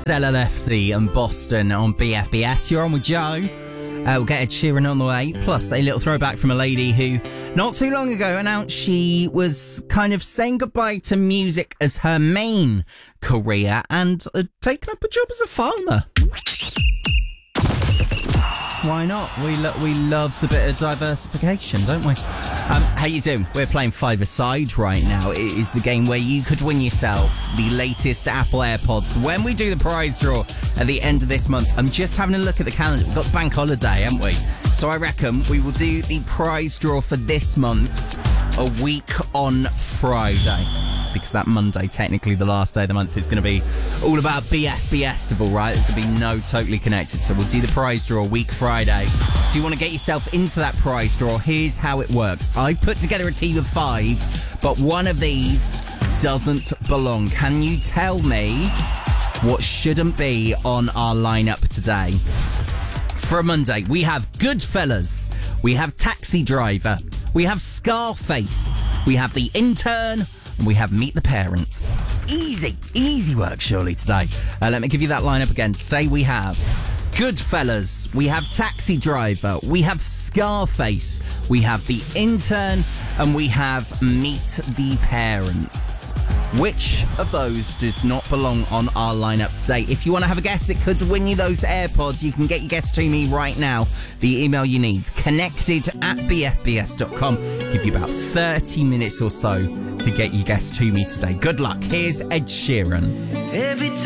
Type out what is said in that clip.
Stella Lefty and Boston on BFBS. You're on with Joe. We'll get Ed Sheeran on the way. Plus, a little throwback from a lady who, not too long ago, announced she was kind of saying goodbye to music as her main career and taking up a job as a farmer. Why not? We loves a bit of diversification, don't we? How you doing? We're playing Five-A-Side right now. It is the game where you could win yourself the latest Apple AirPods when we do the prize draw at the end of this month. I'm just having a look at the calendar. We've got the bank holiday, haven't we? So I reckon we will do the prize draw for this month a week on Friday. Because that Monday, technically the last day of the month, is going to be all about BFBestival, right? There's going to be no Totally Connected. So we'll do the prize draw week Friday. If you want to get yourself into that prize draw, here's how it works. I put together a team of 5, but one of these doesn't belong. Can you tell me what shouldn't be on our lineup today? For a Monday, we have Goodfellas, we have Taxi Driver, we have Scarface, we have The Intern, and we have Meet the Parents. Easy work surely today. Let me give you that lineup again. Today we have Goodfellas, we have Taxi Driver, we have Scarface, we have The Intern, and we have Meet the Parents. Which of those does not belong on our lineup today? If you want to have a guess, it could win you those AirPods. You can get your guess to me right now. The email you need, connected@bfbs.com. Give you about 30 minutes or so to get your guess to me today. Good luck. Here's Ed Sheeran. Every time